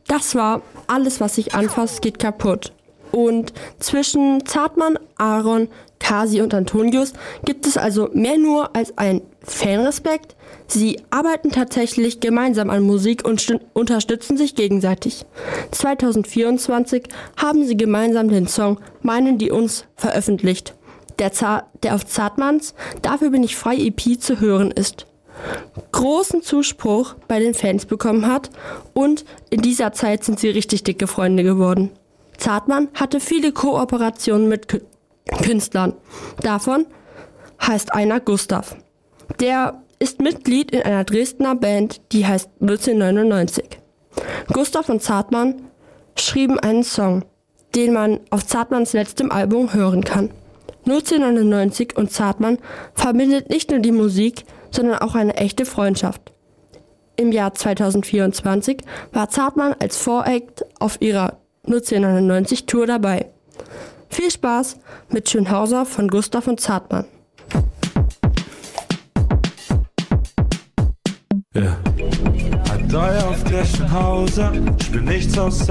Das war Alles, was sich anfasst, geht kaputt. Und zwischen Zartmann, Aaron, Kasi und Antonius gibt es also mehr nur als ein Fanrespekt. Sie arbeiten tatsächlich gemeinsam an Musik und unterstützen sich gegenseitig. 2024 haben sie gemeinsam den Song Meinen die uns veröffentlicht, der auf Zartmanns Dafür bin ich frei EP zu hören ist. Großen Zuspruch bei den Fans bekommen hat und in dieser Zeit sind sie richtig dicke Freunde geworden. Zartmann hatte viele Kooperationen mit Künstlern. Davon heißt einer Gustav. Der ist Mitglied in einer Dresdner Band, die heißt 1999. Gustav und Zartmann schrieben einen Song, den man auf Zartmanns letztem Album hören kann. 1999 und Zartmann verbindet nicht nur die Musik, sondern auch eine echte Freundschaft. Im Jahr 2024 war Zartmann als Voract auf ihrer 1999 Tour dabei. Viel Spaß mit Schönhauser von Gustav und Zartmann. Ja. Hat auf Schönhauser, ich bin nichts aus